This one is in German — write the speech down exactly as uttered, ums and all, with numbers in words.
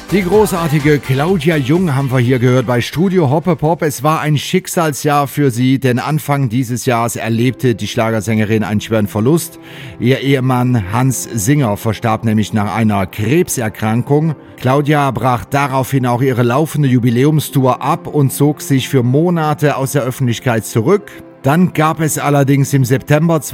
Die großartige Claudia Jung haben wir hier gehört bei Studio Hoppe Pop. Es war ein Schicksalsjahr für sie, denn Anfang dieses Jahres erlebte die Schlagersängerin einen schweren Verlust. Ihr Ehemann Hans Singer verstarb nämlich nach einer Krebserkrankung. Claudia brach daraufhin auch ihre laufende Jubiläumstour ab und zog sich für Monate aus der Öffentlichkeit zurück. Dann gab es allerdings im September